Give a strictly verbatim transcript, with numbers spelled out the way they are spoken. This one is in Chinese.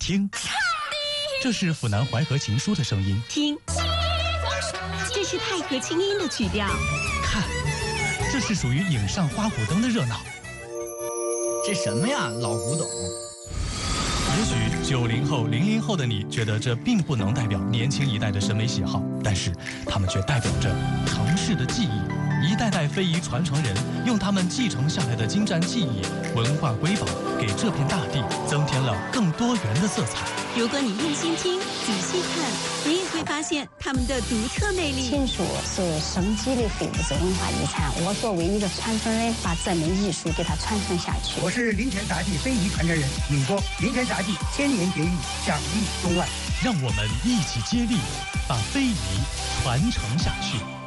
听，这是府南淮河情书的声音。 听，这是太和清音的曲调。 看，这是属于影上花鼓灯的热闹。 这什么呀，老古董。 也许九零后、零零后的你觉得这并不能代表年轻一代的审美喜好，但是他们却代表着城市的记忆。一代代非遗传承人用他们继承下来的精湛技艺、文化瑰宝，给这片大地增添了更多元的色彩。 如果你用心听、仔细看，你也会发现他们的独特魅力。 庆祝是生机的非物质文化遗产，我作为一个传承人，把这门艺术给它传承下去。 我是林田杂技非遗传承人闵波，林田杂技千年绝艺，享誉中外。 让我们一起接力，把非遗传承下去。